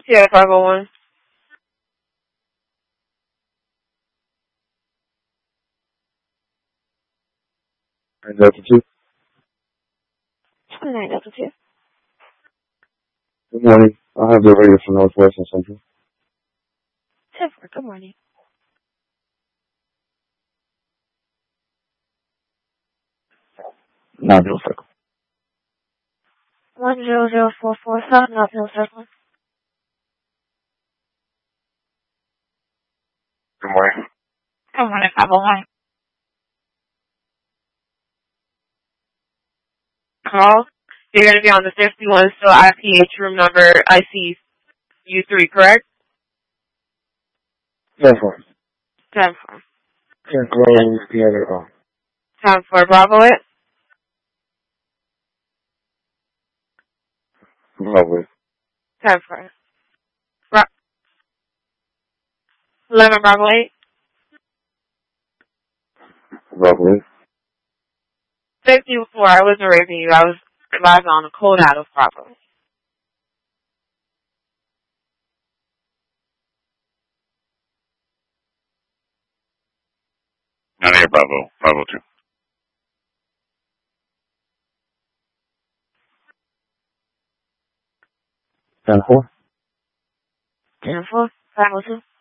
Yeah, 501. And Delta 2. 29 Delta 2. Good morning. I have the radio for Northwest and Central. 10-4, good morning. Not Bill Circle. 10044 South North Hill Circle. Good morning. Good morning, 501. Call. You're going to be on the 51 still IPH room number ICU3, correct? 10-4. 10-4. 10-4, the other call. 10-4, Bravo it. Lovely. 10-4. 11 Bravo 8. Lovely. 54, I wasn't raping you. I was live on a code out of Bravo. Not here, Bravo. Bravo 2. 10-4. 10-4, 502.